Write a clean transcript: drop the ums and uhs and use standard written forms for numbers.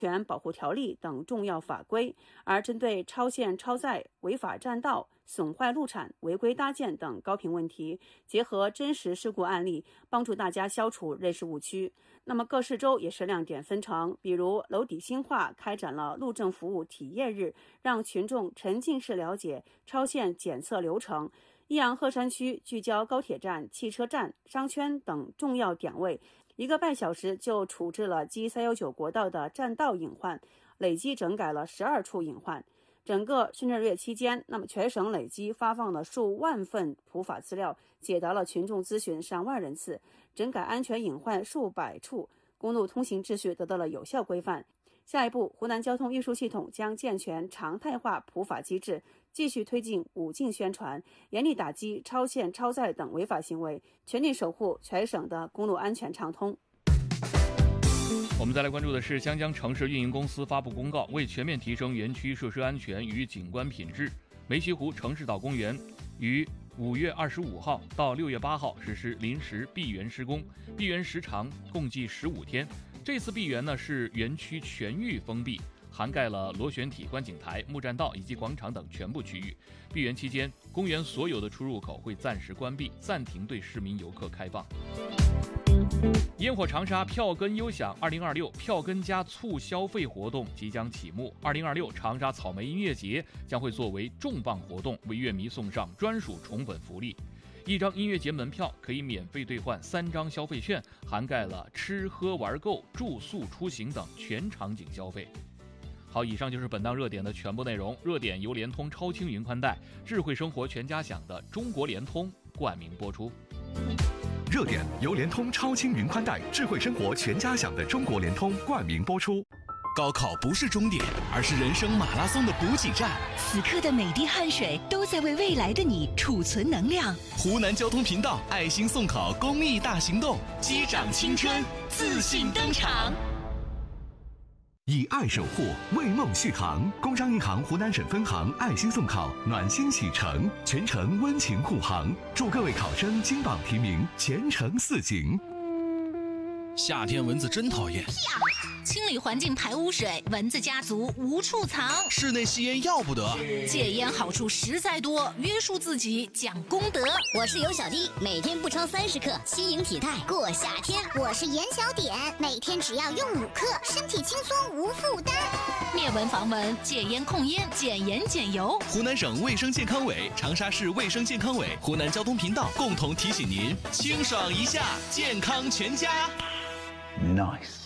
权保护条例等重要法规，而针对超限超载、违法占道、损坏路产、违规搭建等高频问题，结合真实事故案例，帮助大家消除认识误区。那么各市州也是亮点纷呈，比如娄底新化开展了路政服务体验日，让群众沉浸式了解超限检测流程。益阳鹤山区聚焦高铁站、汽车站、商圈等重要点位，1个半小时就处置了G319国道的占道隐患，累计整改了12处隐患。整个深圳月期间，那么全省累计发放了数万份普法资料，解答了群众咨询上万人次，整改安全隐患数百处，公路通行秩序得到了有效规范。下一步，湖南交通运输系统将健全常态化普法机制，继续推进5禁宣传，严厉打击超限超载等违法行为，全力守护全省的公路安全畅通。 我们再来关注的是湘江城市运营公司发布公告，为全面提升园区设施安全与景观品质，梅溪湖城市岛公园于5月25号到6月8号实施临时闭园施工，闭园时长共计15天。这次闭园呢是园区全域封闭，涵盖了螺旋体观景台、木栈道以及广场等全部区域。闭园期间，公园所有的出入口会暂时关闭，暂停对市民游客开放。烟火长沙票根优享2026票根加促消费活动即将启幕。2026长沙草莓音乐节将会作为重磅活动，为乐迷送上专属宠粉福利。1张音乐节门票可以免费兑换3张消费券，涵盖了吃喝玩购、住宿出行等全场景消费。好，以上就是本档热点的全部内容。热点由联通超轻云宽带、智慧生活全家享的中国联通冠名播出。 热点由联通超轻云宽带、智慧生活全家享的中国联通冠名播出。 高考不是终点，而是人生马拉松的补给站。 此刻的每滴汗水都在为未来的你储存能量。 湖南交通频道爱心送考公益大行动，击掌青春，自信登场。 以爱守护，为梦续航。工商银行湖南省分行爱心送考，暖心启程，全程温情护航，祝各位考生金榜题名，前程似锦。 夏天蚊子真讨厌， 清理环境排污水，蚊子家族无处藏。 室内吸烟要不得， 戒烟好处实在多，约束自己讲功德。 我是尤小弟，每天不超30克，轻盈体态过夏天。我是严小点，每天只要用5克，身体轻松无负担。 灭蚊防蚊，戒烟控烟，减盐减油。 湖南省卫生健康委、长沙市卫生健康委、湖南交通频道共同提醒您：清爽一下，健康全家。 Nice。